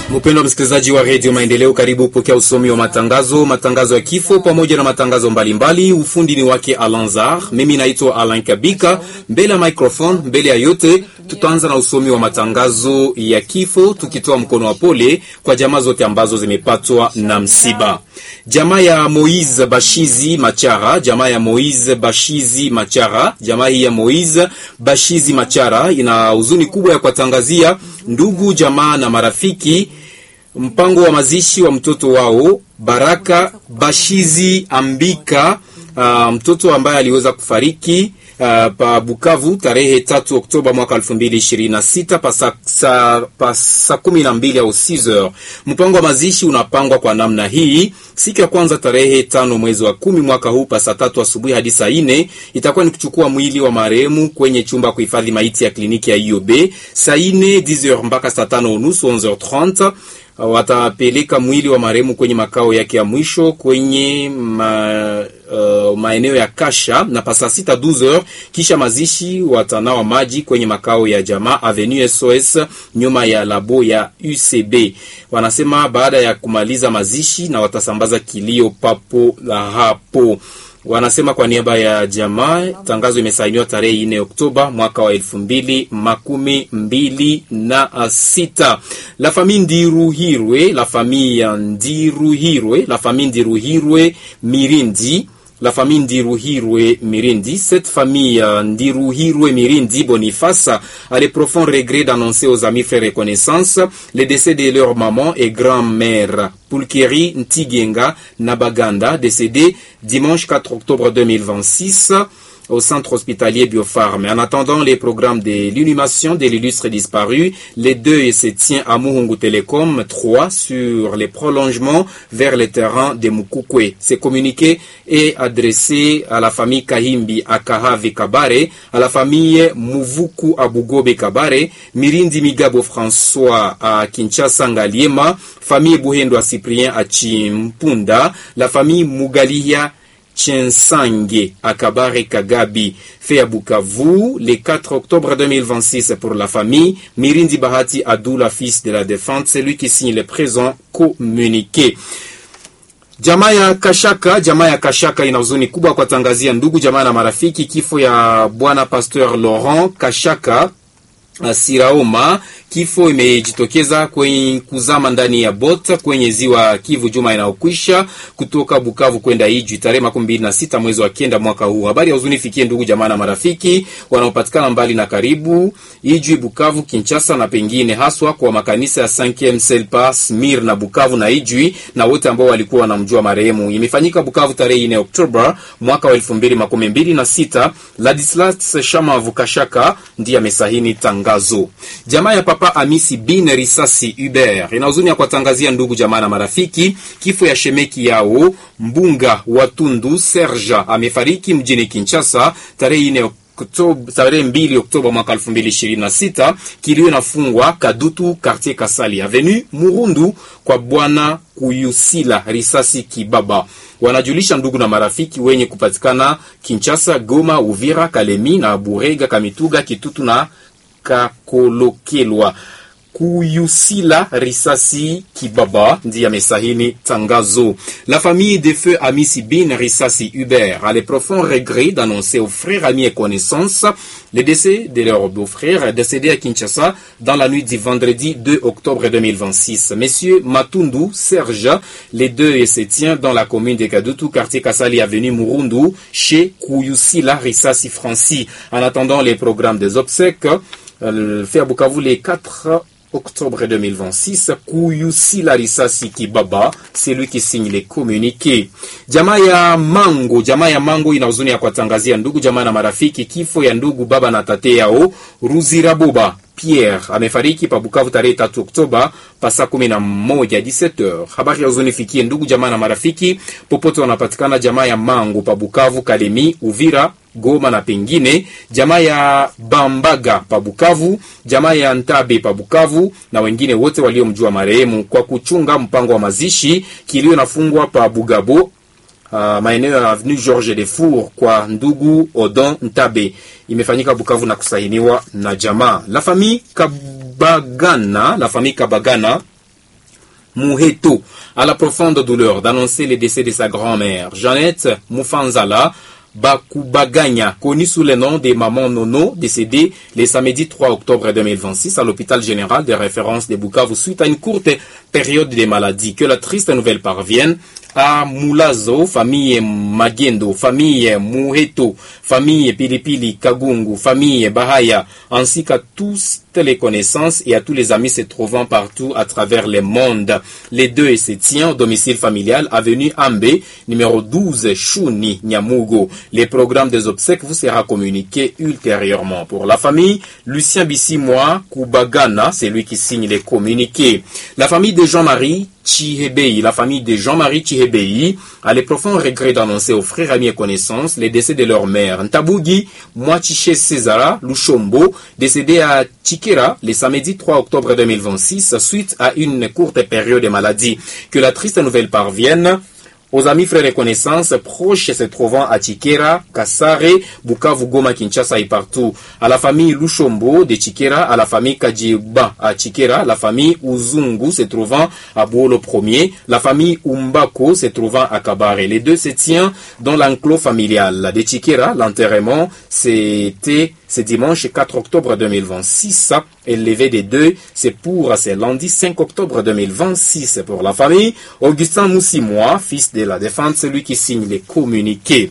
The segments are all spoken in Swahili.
Mpendwa msikilizaji wa Radio Maendeleo, karibu kupokea usomi wa matangazo ya kifo pamoja na matangazo mbalimbali. Ufundi ni wake Alanzar, mimi naitwa Alain Kabika. Mbele ya microphone, mbele ya yote, tutaanza na usomi wa matangazo ya kifo, tukitoa mkono wa pole kwa jamaa zote ambazo zimepatwa na msiba. Jamaa ya Moise Bashizi Machara, jamaa ya Moise Bashizi Machara, jamaa hii ya Moise Bashizi Machara ina huzuni kubwa ya kuwatangazia ndugu, jamaa na marafiki mpango wa mazishi wa mtoto wao Baraka Bashizi Ambika, mtoto ambaye aliweza kufariki pa Bukavu tarehe 3 Oktoba mwaka 2026 pasa 12 au 6h. Mpango wa mazishi unapangwa kwa namna hii: siku ya kwanza tarehe 5 mwezi wa 10 mwaka huu pasa 3 asubuhi hadi saa 4 itakuwa ni kuchukua mwili wa marehemu kwenye chumba kuhifadhi maiti ya kliniki ya IOB. Saa 4 10h mpaka saa 5:30 11h30 watapeleka mwili wa marehemu kwenye makao yake ya mwisho kwenye maeneo ya Kasha, na pasa 6 12h kisha mazishi watanawa maji kwenye makao ya jamaa Avenue SOS nyuma ya labo ya UCB. Wanasema baada ya kumaliza mazishi na watasambaza kilio papo la hapo. Wanasema kwa niaba ya jamaa, tangazo imesainiwa tarehe 4 Oktoba mwaka wa 2026. La famille Ndiruhirwe, la famille Ndiruhirwe, la famille Ndiruhirwe Mirindi, la famille Ndiruhirwe Mirindi. Cette famille Ndiruhirwe Mirindi Boniface a les profonds regrets d'annoncer aux amis, frères et connaissances le décès de leur maman et grand-mère Pulkeri Ntigenga Nabaganda, décédée dimanche 4 octobre 2026 au centre hospitalier Biofarm. En attendant les programmes de l'inhumation de l'illustre disparu, les deuils se tient à Muhungu Telecom 3 sur les prolongements vers les terrains de Mukukwe. Ce communiqué est adressé à la famille Kahimbi Akahave Kabare, à la famille Muvuku Abugobe Kabare, Mirindi Migabo François à Kinshasa Ngaliema, famille Buhendo à Cyprien à Chimpunda, la famille Mugalia Chensange à Kabare Kagabi, fait à Bukavu, le 4 octobre 2026 pour la famille. Mirindi Bahati Adoula, fils de la défunte, c'est lui qui signe le présent communiqué. Jamaa ya Kashaka ina huzuni kubwa kwa tangazia ndugu, jamaa na marafiki kifo ya bwana Pasteur Laurent Kashaka Siraoma. Kifo imejitokeza kwenye kuzama ndani ya bota kwenye ziwa Kivu juma inayokwisha kutoka Bukavu kwenda Ijwi tarehe 26 mwezi wa 9 mwaka huu. Habari ya huzuni fikie ndugu, jamaa na marafiki wanaopatikana mbali na karibu, Ijwi, Bukavu, Kinshasa na pengine, haswa kwa makanisa ya 5e Selpa, Smir na Bukavu na Ijwi, na wote ambao walikuwa wanamjua marehemu. Imefanyika Bukavu tarehe 4 Oktoba mwaka wa 2026. Ladislas Shamavu Kashaka ndiye amesahini tangazo. Jamaa ya Papa Amisi bin Risasi Hubert ina huzuni ya kuwatangazia ndugu, jamaa na marafiki kifo ya shemeki yao Mbunga Watundu Serge, amefariki mjini Kinshasa tarehe 2 Oktoba mwaka 2026. Kilio nafungwa Kadutu quartier Kasali Avenue Murundu kwa bwana Kuyusila Risasi Kibaba. Wanajulisha ndugu na marafiki wenye kupatikana Kinshasa, Goma, Uvira, Kalemi na Burega, Kamituga, Kitutu na Kakolokelwa. Kuyusila Risasi Kibaba ndiye amesahini tangazo. La famille de feu Amisi bin Risasi Hubert a les profonds regrets d'annoncer aux frères, amis et connaissances le décès de leur beau-frère décédé à Kinshasa dans la nuit du vendredi 2 octobre 2026. Monsieur Matundu Serge, les deux se tient dans la commune de Kadutu, quartier Kasali, avenue Murundu, chez Kuyusila Risasi Francis. En attendant les programmes des obsèques, fait à Bukavu les 4 octobre 2026, Kuyusila Risasi Kibaba, c'est lui qui signe les communiqués. Jamaa ya Mango ina huzuni ya kuwatangazia ndugu, jamaa na marafiki kifo ya ndugu, baba na tate yao Ruziraboba Pierre, amefariki pa Bukavu tarehe 3 Oktoba pasa 11 17h. Habari ya huzuni fikie ndugu, jamaa na marafiki popote wanapatikana, jamaa ya Mango pa Bukavu, Kalemi, Uvira, Goma na pengine, jamaa ya Bambaga pa Bukavu, jamaa ya Ntabe pa Bukavu na wengine wote waliomjua marehemu, kwa kuchunga mpango wa mazishi. Kilio nafungwa pa Bugabo, maeneo ya Avenue Georges Defour kwa ndugu Odon Ntabe. Imefanyika Bukavu na kusainiwa na jamaa. La famille Kabagana Muheto a la profonde douleur d'annoncer le décès de sa grand-mère, Jeannette Mufanzala Bakubaganya, connue sous le nom de Maman Nono, décédée le samedi 3 octobre 2026 à l'hôpital général de référence de Bukavu suite à une courte période de maladie. Que la triste nouvelle parvienne à Mulazo, famille Magendo, famille Muheto, famille Pilipili Kagungu, famille Bahaya, ainsi qu'à tous les connaissances et à tous les amis se trouvant partout à travers le monde. Les deux se tiennent au domicile familial, avenue Ambe, numéro 12, Shuni, Nyamugo. Les programmes des obsèques vous sera communiqué ultérieurement. Pour la famille, Lucien Bissimoa Kubagana, c'est lui qui signe les communiqués. La famille de Jean-Marie Chihebei, la famille de Jean-Marie Chihebei a les profonds regrets d'annoncer aux frères, amis et connaissances les décès de leur mère. Ntabugi Mwachiche Césara Luchombo, décédé à Chikera le samedi 3 octobre 2026 suite à une courte période de maladie. Que la triste nouvelle parvienne aux amis, frères et connaissances proches se trouvant à Chikera, Kasare, Bukavu, Goma, Kinshasa et partout. À la famille Luchombo de Chikera, à la famille Kajiba à Chikera, la famille Uzungu se trouvant à Bouolo 1er, la famille Umbako se trouvant à Kabare. Les deux se tiennent dans l'enclos familial de Chikera. L'enterrement, c'était ce dimanche 4 octobre 2026. Et le lever des deux, c'est pour ce lundi 5 octobre 2026. Pour la famille, Augustin Moussimoa, fils de la défense, celui qui signe les communiqués.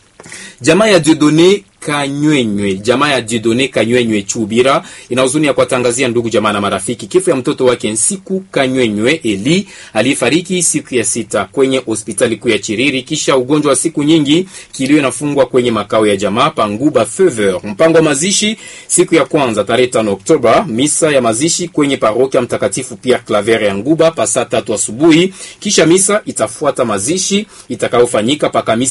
Jamaa ya Dieudonné Kanywenywe, jamaa ya Dieudonné Kanywenywe Chubira ina huzuni ya kuwatangazia ndugu jamaa na marafiki kifo ya mtoto wake Nsiku Kanywenywe Eli alifariki siku ya 6 kwenye hospitali kuu ya Chiriri kisha ugonjwa wa siku nyingi. Kilio inafungwa kwenye makao ya jamaa Panguba Fever. Mpango wa mazishi siku ya kwanza tarehe 5 Oktoba, misa ya mazishi kwenye parokia Mtakatifu Pierre Claver ya Nguba pa saa 3 asubuhi, kisha misa itafuata mazishi itakayofanyika pa